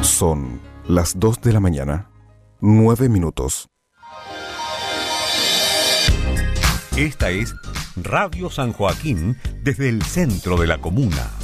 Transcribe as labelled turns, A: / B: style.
A: Son las 2 de la mañana, 9 minutos.
B: Esta es Radio San Joaquín desde el centro de la comuna.